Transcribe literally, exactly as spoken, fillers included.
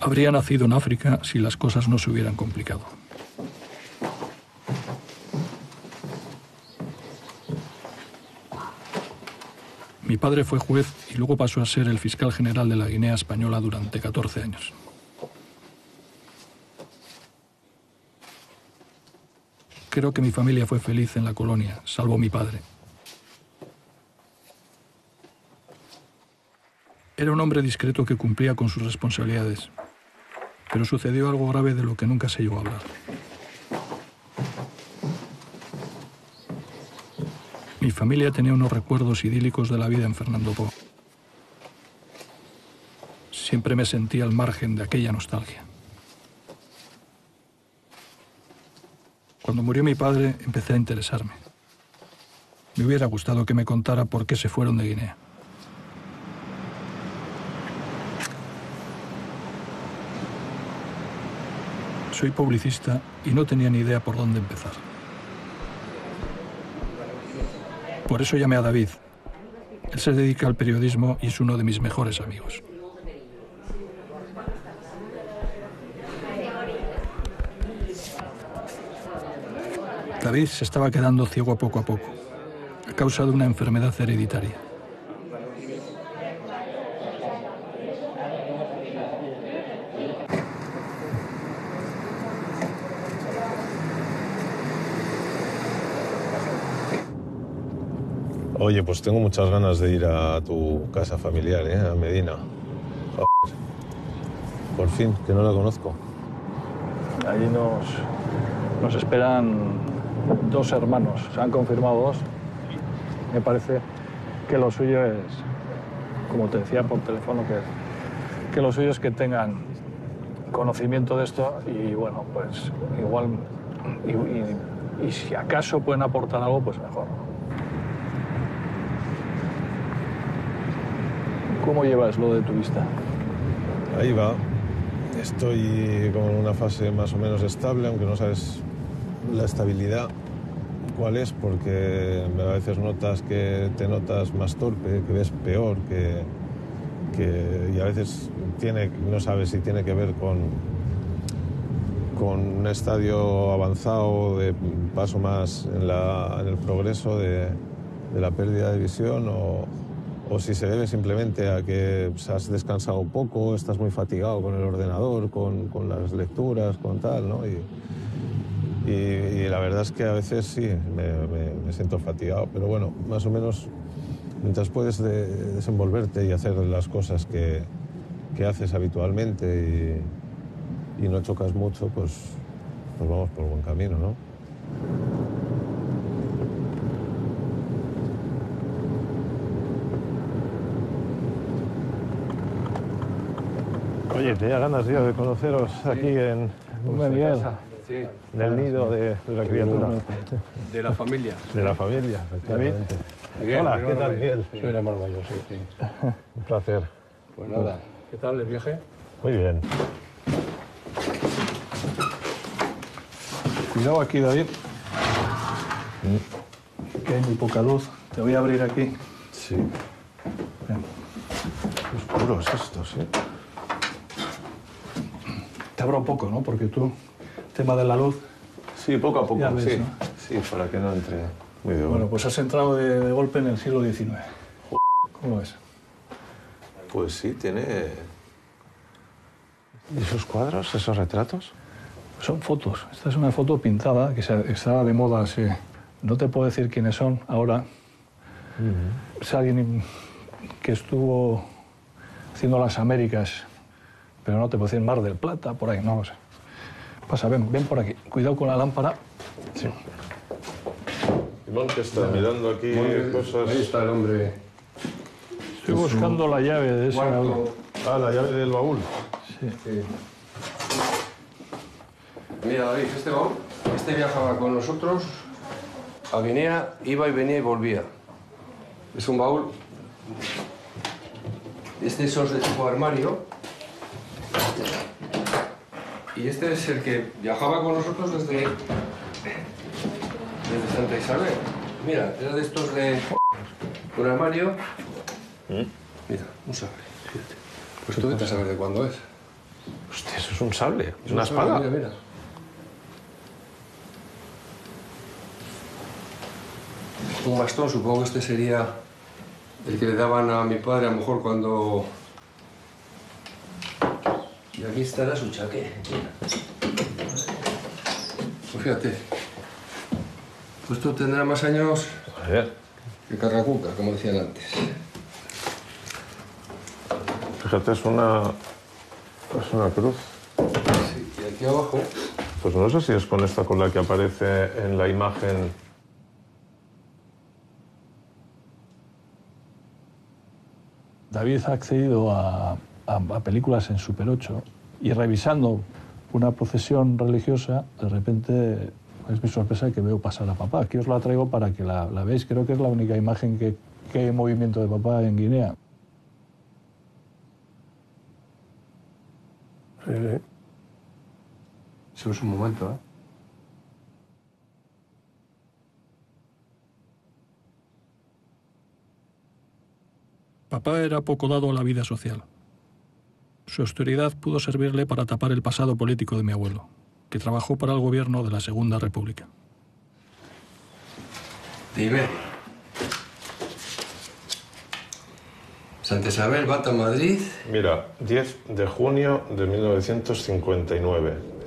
Habría nacido en África si las cosas no se hubieran complicado. Mi padre fue juez y luego pasó a ser el fiscal general de la Guinea Española durante catorce años. Creo que mi familia fue feliz en la colonia, salvo mi padre. Era un hombre discreto que cumplía con sus responsabilidades, pero sucedió algo grave de lo que nunca se llegó a hablar. Mi familia tenía unos recuerdos idílicos de la vida en Fernando Poo. Siempre me sentí al margen de aquella nostalgia. Cuando murió mi padre, empecé a interesarme. Me hubiera gustado que me contara por qué se fueron de Guinea. Soy publicista y no tenía ni idea por dónde empezar. Por eso llamé a David. Él se dedica al periodismo y es uno de mis mejores amigos. David se estaba quedando ciego poco a poco, a causa de una enfermedad hereditaria. Oye, pues tengo muchas ganas de ir a tu casa familiar, ¿eh? A Medina. Joder. Por fin, que no la conozco. Allí nos, nos esperan dos hermanos. Se han confirmado dos. Me parece que lo suyo es, como te decía por teléfono, que, que lo suyo es que tengan conocimiento de esto y, bueno, pues igual, y, y, y si acaso pueden aportar algo, pues mejor. ¿Cómo llevas lo de tu vista? Ahí va. Estoy como en una fase más o menos estable, aunque no sabes la estabilidad cuál es, porque a veces notas que te notas más torpe, que ves peor, que, que, y a veces tiene, no sabes si tiene que ver con, con un estadio avanzado de paso más en, la, en el progreso de, de la pérdida de visión o... o si se debe simplemente a que has descansado poco, estás muy fatigado con el ordenador, con, con las lecturas, con tal, ¿no? Y, y, y la verdad es que a veces sí, me, me, me siento fatigado, pero bueno, más o menos, mientras puedes de, desenvolverte y hacer las cosas que, que haces habitualmente y, y no chocas mucho, pues, pues vamos por buen camino, ¿no? Oye, tenía ganas, tío, de conoceros sí. aquí en, en casa, sí. en el nido de, de la criatura. De la familia. De la familia, efectivamente. Hola, ¿qué tal, Miguel? Soy el hermano mayor, sí, sí. Un placer. Pues nada, ¿qué tal el viaje? Muy bien. Cuidado aquí, David. Mm. Que hay muy poca luz. Te voy a abrir aquí. Sí. Bien. Qué oscuro es esto, sí. Te abro un poco, ¿no? Porque tú, tema de la luz... Sí, poco a poco, ves, sí. ¿no? Sí, para que no entre muy de Bueno, pues has entrado de, de golpe en el siglo diecinueve. ¿Cómo ves? Pues sí, tiene... ¿Y esos cuadros, esos retratos? Son fotos. Esta es una foto pintada que se, estaba de moda así. No te puedo decir quiénes son ahora. Uh-huh. Es alguien que estuvo haciendo las Américas, pero no te puedo decir Mar del Plata, por ahí, no lo sé. Pasa, ven, ven por aquí. Cuidado con la lámpara. Sí. Iván, que está mirando aquí cosas... Ahí está el hombre. Estoy buscando la llave de ese baúl. Ah, la llave del baúl. Sí. sí. Mira, David, este baúl, este viajaba con nosotros a Guinea, iba y venía y volvía. Es un baúl... Este es de tipo armario. Y este es el que viajaba con nosotros desde, desde Santa Isabel. Mira, era de estos de un armario. ¿Mm? Mira, un sable, fíjate. Pues tú vete a saber de cuándo es. Hostia, eso es un sable, es Es una un sable, espada. Mira, mira. Un bastón, supongo que este sería el que le daban a mi padre, a lo mejor cuando... Y aquí estará su chaqué. Pues fíjate. Pues esto tendrá más años A ver, que Carracuca, como decían antes. fíjate, es una, es una cruz. Sí, y aquí abajo... Pues no sé si es con esta con la que aparece en la imagen. David ha accedido a, a, a películas en Super ocho y revisando una procesión religiosa, de repente es mi sorpresa que veo pasar a papá. Aquí os la traigo para que la, la veáis. Creo que es la única imagen que, que hay en movimiento de papá en Guinea. Sí, sí. Eso es un momento, ¿eh? Papá era poco dado a la vida social. Su austeridad pudo servirle para tapar el pasado político de mi abuelo, que trabajó para el gobierno de la Segunda República. De Iberia. Santa Isabel, Bata, Madrid. Mira, diez de junio de mil novecientos cincuenta y nueve.